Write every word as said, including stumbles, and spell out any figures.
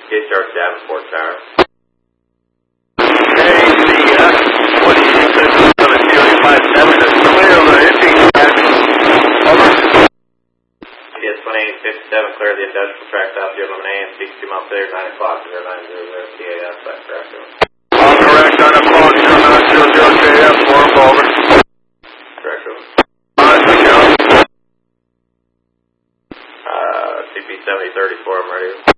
K C R Davenport Tower. Hey, the, uh, what do you think is going to do five seven is clear of the empty track. Over. Yes, one eight fifty-seven, clear of the industrial track south zero eleven A M, sixty-two miles clear, nine o'clock, zero nine zero zero T A S, that's correct. All correct, nine o'clock, zero nine zero zero J F, warm over. Correct, over. Alright, thank you. Uh, C P seventy thirty-four, I'm ready.